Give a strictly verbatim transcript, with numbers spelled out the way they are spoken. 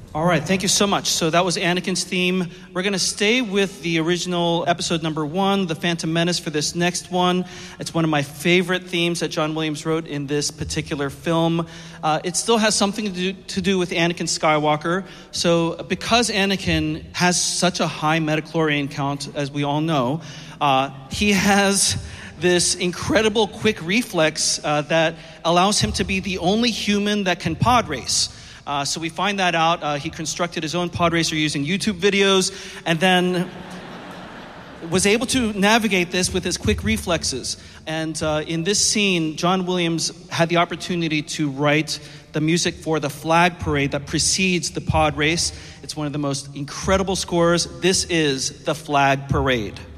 All right, thank you so much. So that was Anakin's theme. We're going to stay with the original episode number one, The Phantom Menace, for this next one. It's one of my favorite themes that John Williams wrote in this particular film. Uh, it still has something to do, to do with Anakin Skywalker. So because Anakin has such a high metachlorian count, as we all know, uh, he has this incredible quick reflex uh, that allows him to be the only human that can pod race. Uh, so we find that out. Uh, he constructed his own pod racer using YouTube videos and then was able to navigate this with his quick reflexes. And uh, in this scene, John Williams had the opportunity to write the music for the flag parade that precedes the pod race. It's one of the most incredible scores. This is the Flag Parade.